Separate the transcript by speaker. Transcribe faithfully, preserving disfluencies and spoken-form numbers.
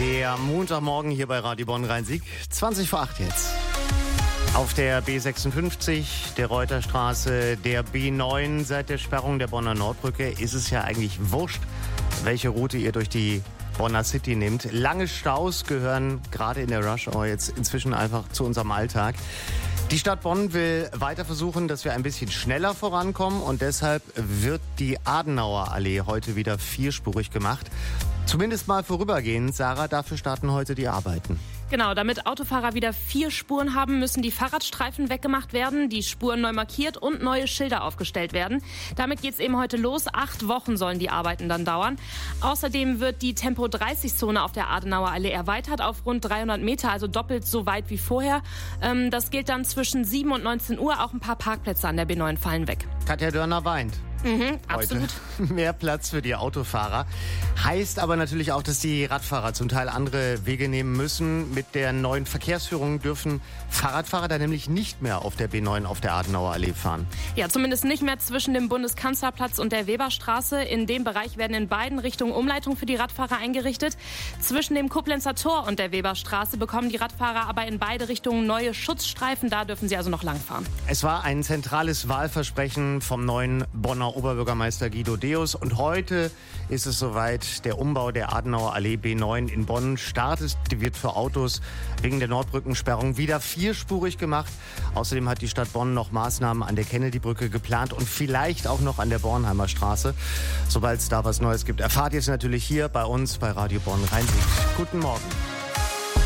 Speaker 1: Der Montagmorgen hier bei Radio Bonn Rhein-Sieg, zwanzig vor acht jetzt. Auf der B sechsundfünfzig, der Reuterstraße, der B neun, seit der Sperrung der Bonner Nordbrücke ist es ja eigentlich wurscht, welche Route ihr durch die Bonner City nehmt. Lange Staus gehören gerade in der Rush Hour jetzt inzwischen einfach zu unserem Alltag. Die Stadt Bonn will weiter versuchen, dass wir ein bisschen schneller vorankommen und deshalb wird die Adenauer Allee heute wieder vierspurig gemacht. Zumindest mal vorübergehend, Sarah, dafür starten heute die Arbeiten.
Speaker 2: Genau, damit Autofahrer wieder vier Spuren haben, müssen die Fahrradstreifen weggemacht werden, die Spuren neu markiert und neue Schilder aufgestellt werden. Damit geht's eben heute los. Acht Wochen sollen die Arbeiten dann dauern. Außerdem wird die Tempo dreißig Zone auf der Adenauer Allee erweitert auf rund dreihundert Meter, also doppelt so weit wie vorher. Ähm, das gilt dann zwischen sieben und neunzehn Uhr. Auch ein paar Parkplätze an der B neun fallen weg.
Speaker 1: Katja Dörner weint.
Speaker 2: Mhm, absolut.
Speaker 1: Heute mehr Platz für die Autofahrer. Heißt aber natürlich auch, dass die Radfahrer zum Teil andere Wege nehmen müssen. Mit der neuen Verkehrsführung dürfen Fahrradfahrer dann nämlich nicht mehr auf der B neun auf der Adenauer Allee fahren.
Speaker 2: Ja, zumindest nicht mehr zwischen dem Bundeskanzlerplatz und der Weberstraße. In dem Bereich werden in beiden Richtungen Umleitungen für die Radfahrer eingerichtet. Zwischen dem Koblenzer Tor und der Weberstraße bekommen die Radfahrer aber in beide Richtungen neue Schutzstreifen. Da dürfen sie also noch langfahren.
Speaker 1: Es war ein zentrales Wahlversprechen vom neuen Bonner Oberbürgermeister Guido Deus. Und heute ist es soweit. Der Umbau der Adenauer Allee B neun in Bonn startet. Die wird für Autos wegen der Nordbrückensperrung wieder vierspurig gemacht. Außerdem hat die Stadt Bonn noch Maßnahmen an der Kennedy-Brücke geplant und vielleicht auch noch an der Bornheimer Straße. Sobald es da was Neues gibt, erfahrt ihr es natürlich hier bei uns bei Radio Bonn Rhein-Sieg. Guten Morgen.